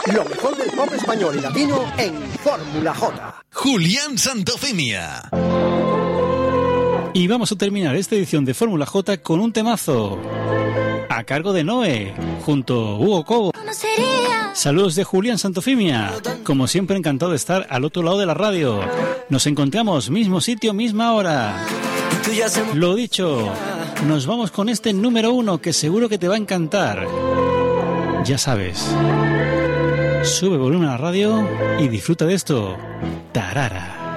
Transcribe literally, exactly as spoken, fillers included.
Lo mejor del pop español y latino en Fórmula J. Julián Santofimia. Y vamos a terminar esta edición de Fórmula J con un temazo a cargo de Noé, junto a Hugo Cobo. Saludos de Julián Santofimia. Como siempre, encantado de estar al otro lado de la radio. Nos encontramos mismo sitio, misma hora. Lo dicho, nos vamos con este número uno que seguro que te va a encantar. Ya sabes, sube volumen a la radio y disfruta de esto. Tarara.